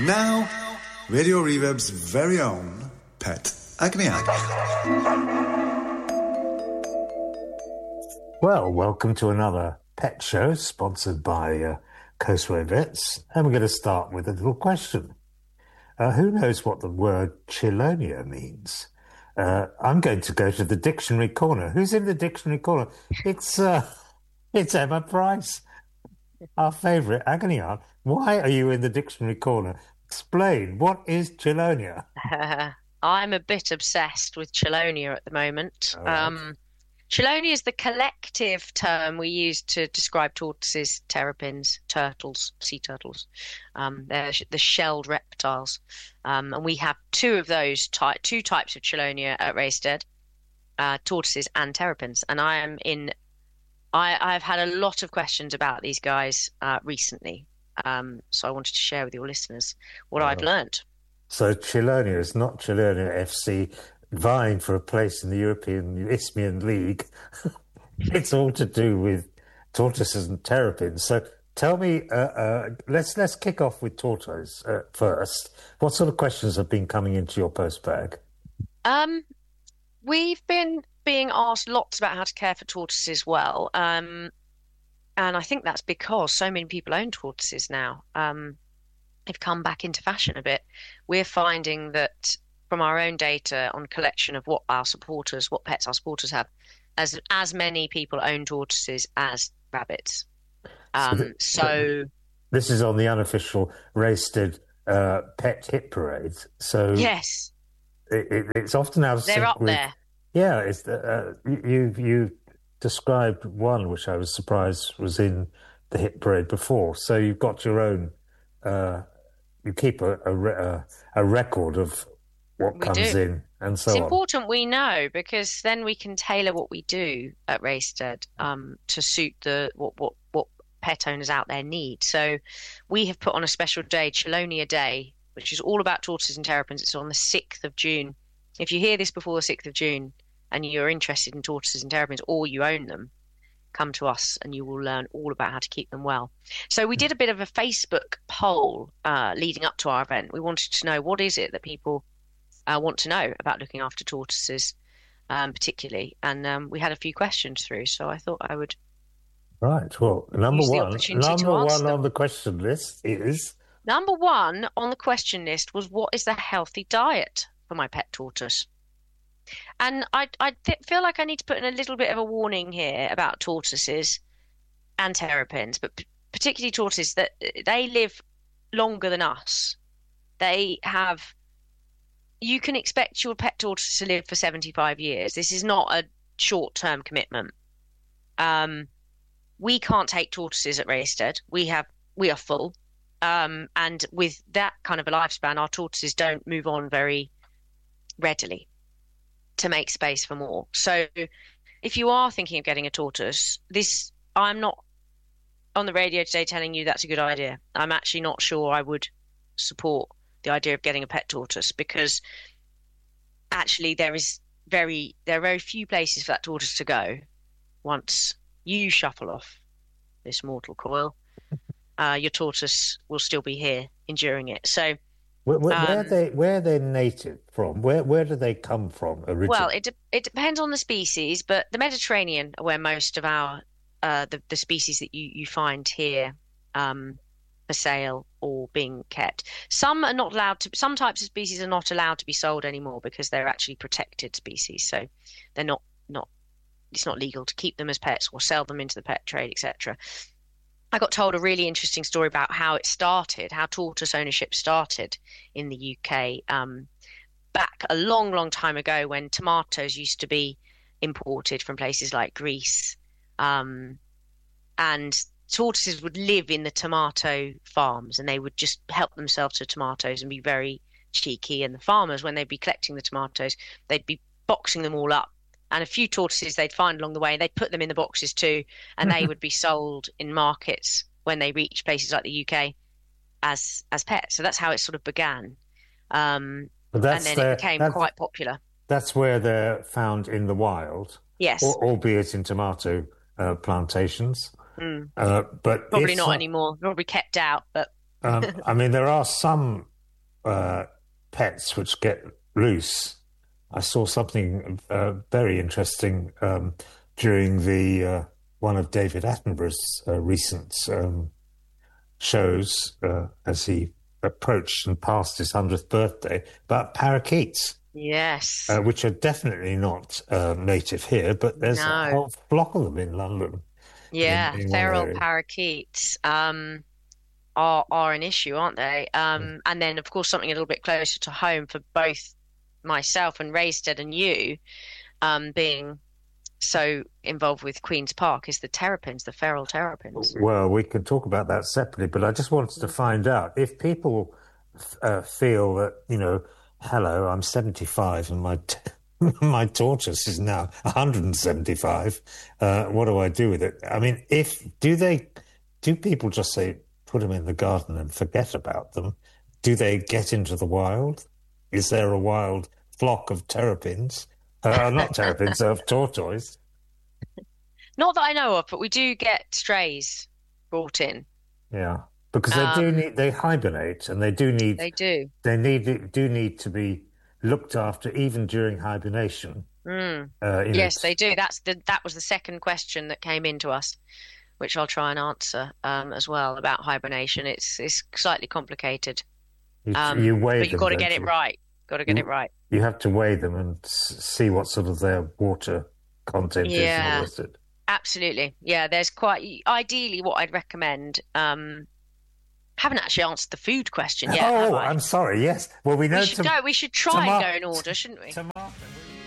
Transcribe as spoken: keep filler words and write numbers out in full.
And now, Radio Reverb's very own Pet Agniak. Well, welcome to another pet show sponsored by uh, Coastway Vets. And we're going to start with a little question. Uh, who knows what the word chelonia means? Uh, I'm going to go to the dictionary corner. Who's in the dictionary corner? It's uh, it's Emma Price, our favourite agony aunt. Why are you in the dictionary corner? Explain, what is chelonia? Uh, I'm a bit obsessed with chelonia at the moment. All right. Um, chelonia is the collective term we use to describe tortoises, terrapins, turtles, sea turtles. Um, they're sh- the shelled reptiles. Um, and we have two of those, ty- two types of chelonia at Raisted, uh, tortoises and terrapins. And I am in, I, I've had a lot of questions about these guys uh, recently. Um, so I wanted to share with your listeners what Oh. I've learned. So chelonia is not Chelonia F C vying for a place in the European Isthmian League. It's all to do with tortoises and terrapins. So tell me, uh, uh, let's let's kick off with tortoise uh, first. What sort of questions have been coming into your post bag? Um, we've been being asked lots about how to care for tortoises well. Um, and I think that's because so many people own tortoises now. Um, they've come back into fashion a bit. We're finding that from our own data on collection of what our supporters, what pets our supporters have, as as many people own tortoises as rabbits. Um, th- so This is on the unofficial Raisted uh, Pet Hit Parade. So yes, it, it, it's often out of they're sync up with, there. Yeah, it's uh, you you described one which I was surprised was in the hit parade before. So you've got your own. Uh, you keep a a, re- a a record of what We comes do. in and so It's on. important we know because then we can tailor what we do at Raisted um, to suit the what, what what pet owners out there need. So we have put on a special day, Chelonia Day, which is all about tortoises and terrapins. It's on the sixth of June. If you hear this before the sixth of June and you're interested in tortoises and terrapins or you own them, come to us and you will learn all about how to keep them well. So we did a bit of a Facebook poll uh, leading up to our event. We wanted to know what is it that people uh, want to know about looking after tortoises, um, particularly. And um, we had a few questions through, so I thought I would. Right. Well, number Use the one, opportunity to number answer one them. on the question list is Number one on the question list was, what is the healthy diet for my pet tortoise? And I, I th- feel like I need to put in a little bit of a warning here about tortoises and terrapins, but p- particularly tortoises, that they live longer than us. They have, you can expect your pet tortoise to live for seventy-five years. This is not a short-term commitment. Um, we can't take tortoises at Raisted. We have, we are full. Um, and with that kind of a lifespan, our tortoises don't move on very readily to make space for more. So if you are thinking of getting a tortoise, this, I'm not on the radio today telling you that's a good idea. I'm actually not sure I would support the idea of getting a pet tortoise, because actually there is very, there are very few places for that tortoise to go once you shuffle off this mortal coil. Uh, your tortoise will still be here enduring it. So where, where, where Um, they where they're native from. Where where do they come from originally? Well, it de- it depends on the species, but the Mediterranean are where most of our uh, the the species that you you find here um, for sale or being kept. Some are not allowed to. Some types of species are not allowed to be sold anymore because they're actually protected species. So they're not not. It's not legal to keep them as pets or sell them into the pet trade, et cetera. I got told a really interesting story about how it started, how tortoise ownership started in the U K. Um, back a long, long time ago when tomatoes used to be imported from places like Greece. Um, and tortoises would live in the tomato farms and they would just help themselves to tomatoes and be very cheeky. And the farmers, when they'd be collecting the tomatoes, they'd be boxing them all up. And a few tortoises they'd find along the way, they'd put them in the boxes too, and they would be sold in markets when they reached places like the U K as as pets. So that's how it sort of began. Um, But that's and then their- it became that's- quite popular. That's where they're found in the wild, Yes. al- albeit in tomato uh, plantations. Mm. Uh, but Probably if not some- anymore. Probably kept out, but Um, I mean, there are some uh, pets which get loose. I saw something uh, very interesting um, during the uh, one of David Attenborough's uh, recent um, shows uh, as he approached and passed his hundredth birthday about parakeets. Yes. Uh, which are definitely not uh, native here, but there's No. a whole flock of them in London. Yeah, in, in feral parakeets um, are are an issue, aren't they? Um, Mm. And then, of course, something a little bit closer to home for both myself and Raisted and you, um, being so involved with Queen's Park, is the terrapins, the feral terrapins. Well, we can talk about that separately, but I just wanted to find out if people uh, feel that, you know, hello, I'm seventy-five and my t- my tortoise is now one hundred seventy-five. Uh, what do I do with it? I mean, if do they do people just say put them in the garden and forget about them? Do they get into the wild? Is there a wild flock of terrapins? Uh, not terrapins, of tortoise. Not that I know of, but we do get strays brought in. Yeah, because they do Um, need they hibernate, and they do need They do. they need do need to be looked after even during hibernation. Mm. Uh, you know, Yes, they do. That's the that was the second question that came into us, which I'll try and answer um, as well about hibernation. It's it's slightly complicated, you, um, you weigh but you've them, got to don't get it you? right. Got to get You- it right. You have to weigh them and s- see what sort of their water content is and all Yeah. the rest of it. Absolutely. Yeah, there's quite ideally what I'd recommend. Um, haven't actually answered the food question yet, have Oh, I? I'm sorry. Yes. Well, we know We should tom- go. We should try and toma- go in order, shouldn't we? tomato.